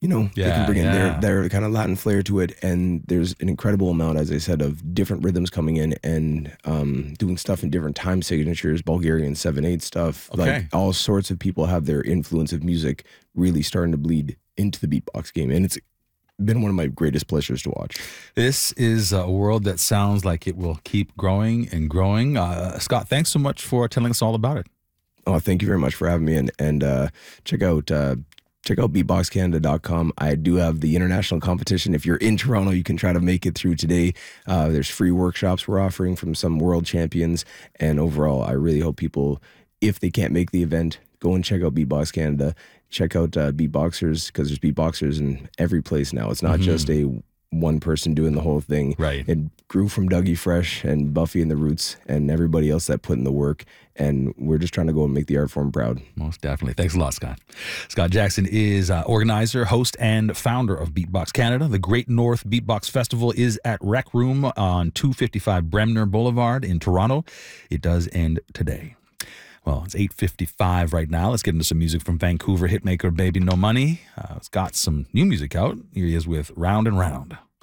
They can bring in their kind of Latin flair to it, and there's an incredible amount, as I said, of different rhythms coming in and doing stuff in different time signatures, Bulgarian 7/8 stuff. Okay. Like all sorts of people have their influence of music really starting to bleed into the beatbox game, and it's been one of my greatest pleasures to watch. This is a world that sounds like it will keep growing and growing. Scott, thanks so much for telling us all about it. Oh, thank you very much for having me, and check out beatboxcanada.com. I do have the international competition. If you're in Toronto, you can try to make it through today. There's free workshops we're offering from some world champions. And overall, I really hope people, if they can't make the event, go and check out Beatbox Canada. Check out beatboxers, because there's beatboxers in every place now. It's not just a one person doing the whole thing. Right. It grew from Dougie Fresh and Buffy and the Roots and everybody else that put in the work. And we're just trying to go and make the art form proud. Most definitely. Thanks a lot, Scott. Scott Jackson is organizer, host, and founder of Beatbox Canada. The Great North Beatbox Festival is at Rec Room on 255 Bremner Boulevard in Toronto. It does end today. Well, it's 8:55 right now. Let's get into some music from Vancouver hitmaker Baby No Money. It's got some new music out. Here he is with Round and Round.